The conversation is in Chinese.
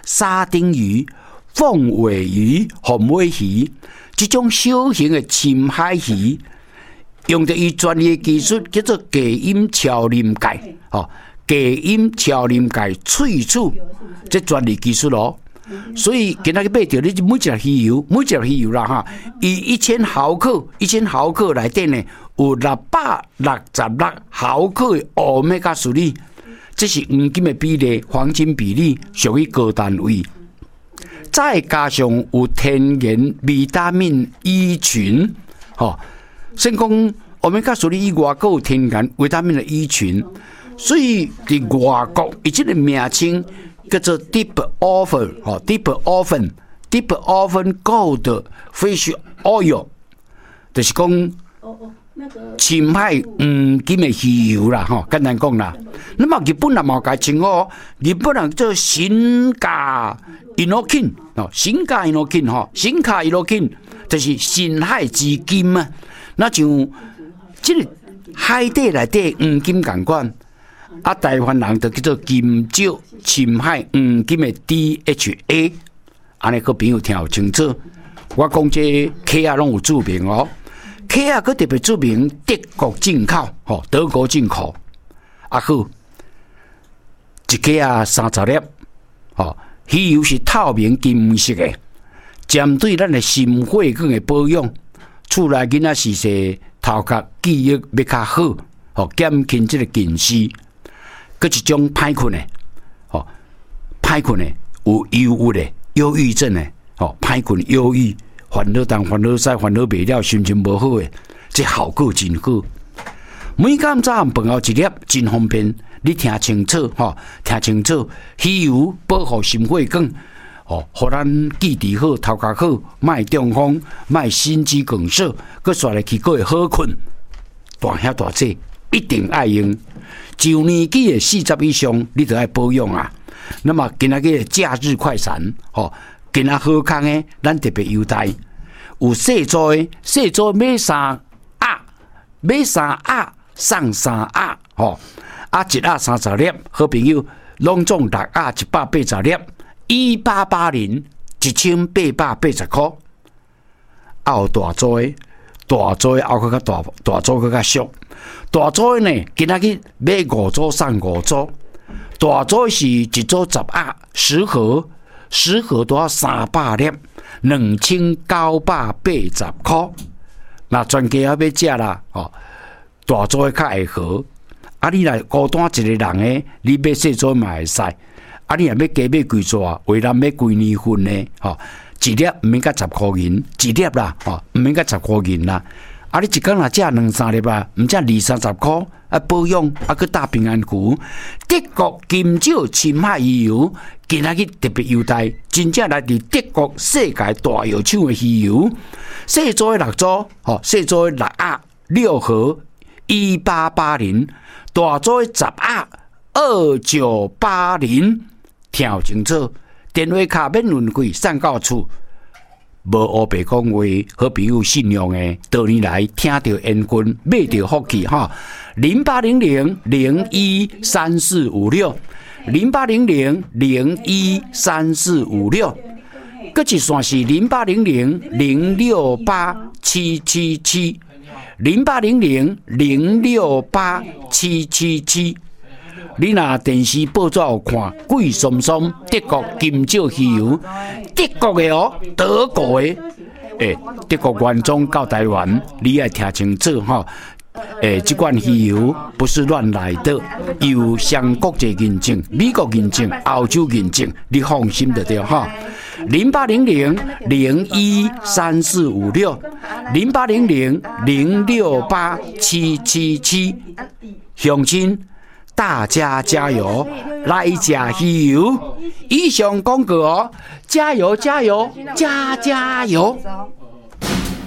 沙丁鱼、凤尾鱼、红尾鱼，这种小型的深海鱼，用的伊专业技术叫做隔音超临界，隔音超临界萃取，这专利技术咯。所以今仔日买到你每一只鱼油啦哈，以1000毫克内底呢有666毫克的欧米伽树脂，这是黄金的比例，黄金比例属于高单位。再加上有天然维他命 E 群，先讲欧米伽树脂以外，还有天然维他命的 E 群，所以在外国伊这个名称叫做 Deep Oven Gold Fish Oil， 就是讲深海黄金的鱼油啦，简单讲啦。那么日本人嘛改称日本人叫新加Inokin，新加 Inokin 就是深海之金啊。那像这个海底内底黄金同款。台湾人就叫做金蕉深海黄金的 DHA， 安尼个朋友听好清楚。我讲这客啊拢有注明客啊个特别注明德国进口，德国进口。好，一客啊30粒，鱼油是透明金色的，针对咱的心血管的保养，厝内囡仔是说头壳记忆要较好，减轻这个近视。搁一种歹困的，歹困的有忧郁的、忧郁症的，歹困、忧郁、烦恼东、烦恼西、烦恼袂了，心情无好的，这效果真好。每天早上饭后一粒，真方便。你听清楚，听清楚，鱼油保护心血管，互咱记忆好、头壳好，卖中风、卖心肌梗塞，搁刷来去，搁会好困。大兄大姐一定爱用。就年纪的40以上，你就要保养啊。那么今仔日假日快闪，今仔好康的，咱特别优待，有细组的，买3盒，送3盒，一盒30粒，好朋友拢总6盒180粒，1880 1880块。有大组的。大组的后较大组较俗，大组的呢，今仔日买5组送5组，大组是一组10盒，10盒都要300粒，2980块。那专家要食啦，大组的较会好。你来孤单一个人的，你买细组嘛会使。你若要加买几组啊？为咱要几年份呢？一粒唔免甲10块银，一粒啦，唔免甲10块银啦。你一工若食2-3粒啊，唔食20-30块，保养去打平安符。德国金蕉深海鱼油，今仔日特别优待，真正来自德国世界大药厂的鱼油，细组的6组，细组的6盒1880，大组的10盒2980，听好清楚。电话卡免运费送到厝，无黑白讲话，好朋友信用的，多年来听到缘分，买到福气哈。0800-013456，0800-013456，搁一线是0800-0687777，0800-0687777。你若电视报纸有看，贵松松德国金蕉鱼油，德国的德国的，德国原装到台湾，你要听清楚哈。这款鱼油不是乱来的，有上国际认证、美国认证、澳洲认证，你放心就对哈。0800-013456，0800-0687777，乡亲。大家加油，来加油！以上广告加油加油加油！